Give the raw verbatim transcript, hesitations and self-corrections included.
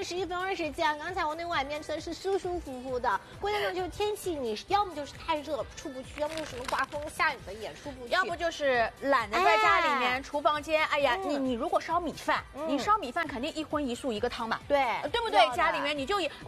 十一分钟的时间，刚才我那碗面吃的是舒舒服服的。关键呢就是天气，你要么就是太热了出不去，要么就是什么刮风下雨的也出不去， 要不就是懒得在家里面、哎、厨房间。哎呀，嗯、你你如果烧米饭，嗯、你烧米饭肯定一荤一素一个汤嘛， 对对不对？家里面你就